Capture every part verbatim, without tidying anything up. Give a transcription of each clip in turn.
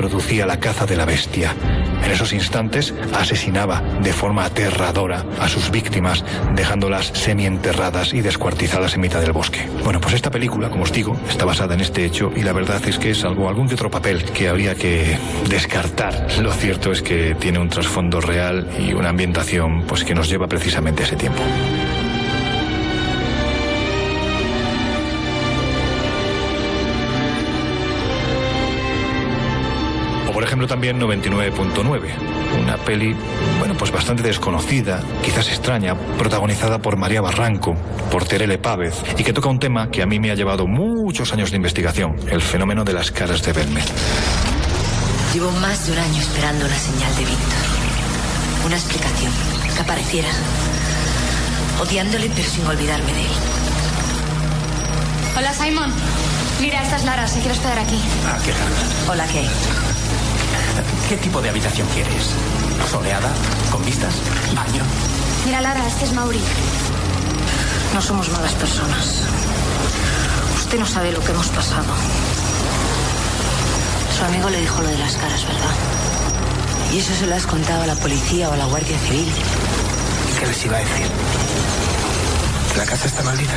producía la caza de la bestia. En esos instantes asesinaba de forma aterradora a sus víctimas, dejándolas semienterradas y descuartizadas en mitad del bosque. Bueno, pues esta película, como os digo, está basada en este hecho y la verdad es que, salvo algún que otro papel que habría que descartar, lo cierto es que tiene un trasfondo real y una ambientación pues que nos lleva precisamente a ese tiempo. Por ejemplo, también noventa y nueve punto nueve, una peli, bueno, pues bastante desconocida, quizás extraña, protagonizada por María Barranco, por Terele Pávez, y que toca un tema que a mí me ha llevado muchos años de investigación, el fenómeno de las caras de Belmez. Llevo más de un año esperando una señal de Víctor, una explicación, que apareciera, odiándole pero sin olvidarme de él. Hola, Simon. Mira, esta es Lara, se quiere hospedar aquí. Ah, qué raro. Hola, Kate. ¿Qué tipo de habitación quieres? ¿Soleada? ¿Con vistas? ¿Baño? Mira, Lara, este es Mauri. No somos malas personas. Usted no sabe lo que hemos pasado. Su amigo le dijo lo de las caras, ¿verdad? ¿Y eso se lo has contado a la policía o a la Guardia Civil? ¿Y qué les iba a decir? ¿La casa está maldita?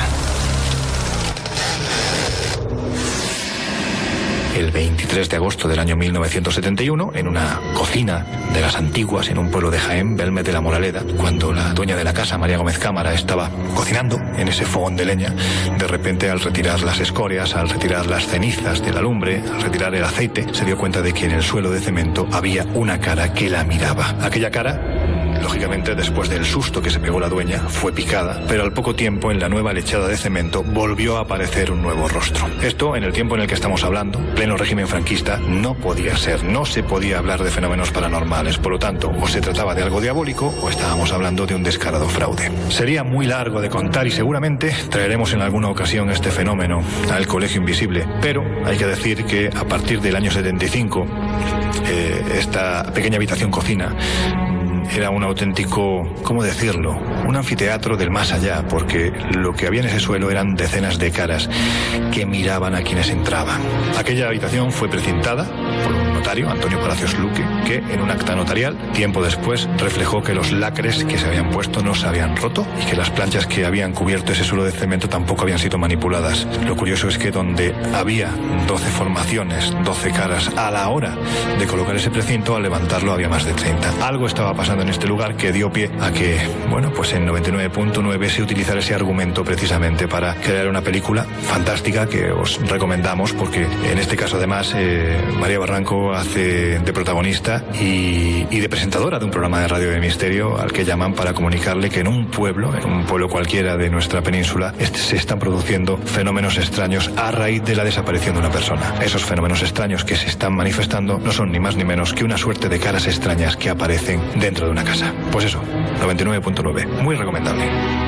El veintitrés de agosto del año mil novecientos setenta y uno, en una cocina de las antiguas en un pueblo de Jaén, Belmez de la Moraleda, cuando la dueña de la casa, María Gómez Cámara, estaba cocinando en ese fogón de leña, de repente, al retirar las escorias, al retirar las cenizas de la lumbre, al retirar el aceite, se dio cuenta de que en el suelo de cemento había una cara que la miraba. Aquella cara, lógicamente, después del susto que se pegó la dueña, fue picada, pero al poco tiempo, en la nueva lechada de cemento, volvió a aparecer un nuevo rostro. Esto, en el tiempo en el que estamos hablando, pleno régimen franquista, no podía ser, no se podía hablar de fenómenos paranormales. Por lo tanto, o se trataba de algo diabólico, o estábamos hablando de un descarado fraude. Sería muy largo de contar y seguramente traeremos en alguna ocasión este fenómeno al Colegio Invisible, pero hay que decir que a partir del año setenta y cinco, eh, esta pequeña habitación cocina era un auténtico, ¿cómo decirlo?, un anfiteatro del más allá, porque lo que había en ese suelo eran decenas de caras que miraban a quienes entraban. Aquella habitación fue precintada por un notario, Antonio Palacios Luque, que en un acta notarial, tiempo después, reflejó que los lacres que se habían puesto no se habían roto y que las planchas que habían cubierto ese suelo de cemento tampoco habían sido manipuladas. Lo curioso es que donde había doce formaciones, doce caras, a la hora de colocar ese precinto, al levantarlo había más de treinta. Algo estaba pasando en este lugar que dio pie a que, bueno, pues en noventa y nueve punto nueve se utilizara ese argumento precisamente para crear una película fantástica que os recomendamos, porque en este caso además eh, María Barranco hace de protagonista y, y de presentadora de un programa de radio de misterio al que llaman para comunicarle que en un pueblo, en un pueblo cualquiera de nuestra península, este, se están produciendo fenómenos extraños a raíz de la desaparición de una persona. Esos fenómenos extraños que se están manifestando no son ni más ni menos que una suerte de caras extrañas que aparecen dentro de una casa. Pues eso, noventa y nueve punto nueve, muy recomendable.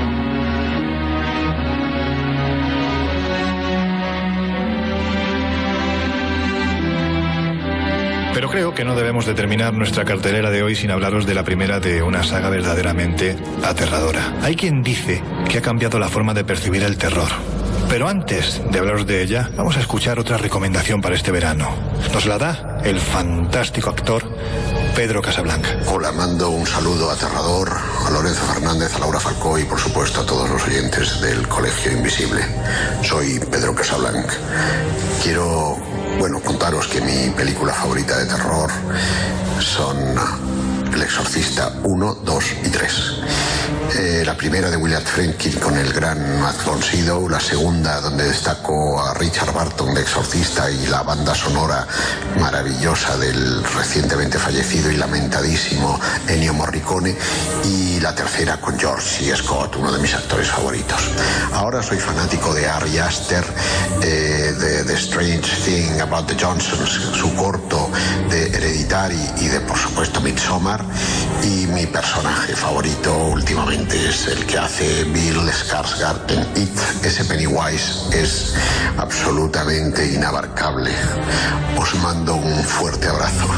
Pero creo que no debemos de terminar nuestra cartelera de hoy sin hablaros de la primera de una saga verdaderamente aterradora. Hay quien dice que ha cambiado la forma de percibir el terror. Pero antes de hablaros de ella, vamos a escuchar otra recomendación para este verano. Nos la da el fantástico actor Pedro Casablanca. Hola, mando un saludo aterrador a Lorenzo Fernández, a Laura Falcó y por supuesto a todos los oyentes del Colegio Invisible. Soy Pedro Casablanca. Quiero, bueno, contaros que mi película favorita de terror son El Exorcista uno, dos y tres. Eh, la primera de William Friedkin con el gran Matt von Sydow, la segunda donde destaco a Richard Barton de Exorcista y la banda sonora maravillosa del recientemente fallecido y lamentadísimo Ennio Morricone, y la tercera con George C. Scott, uno de mis actores favoritos. Ahora soy fanático de Ari Aster, eh, de The Strange Thing About the Johnsons, su corto de Hereditary y de, por supuesto, Midsommar, y mi personaje favorito últimamente es el que hace Bill Skarsgård en It. Ese Pennywise es absolutamente inabarcable. Os mando un fuerte abrazo.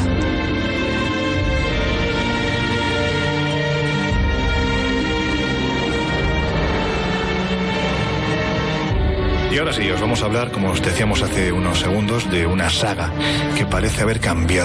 Y ahora sí, os vamos a hablar, como os decíamos hace unos segundos, de una saga que parece haber cambiado